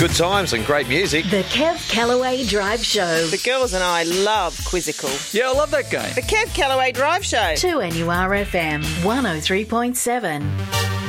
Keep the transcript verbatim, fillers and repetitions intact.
Good times and great music. The Kev Callaway Drive Show. The girls and I love Quizzical. Yeah, I love that game. The Kev Callaway Drive Show. two N U R F M one oh three point seven.